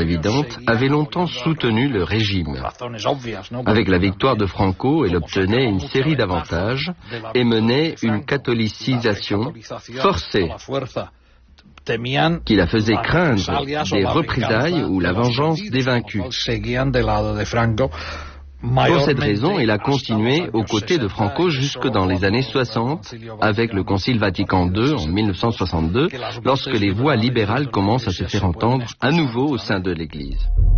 évidentes, avait longtemps soutenu le régime. Avec la victoire de Franco, elle obtenait une série d'avantages et menait une catholicisation forcée qui la faisait craindre des représailles ou la vengeance des vaincus. Pour cette raison, il a continué aux côtés de Franco jusque dans les années 60, avec le Concile Vatican II en 1962, lorsque les voix libérales commencent à se faire entendre à nouveau au sein de l'Église.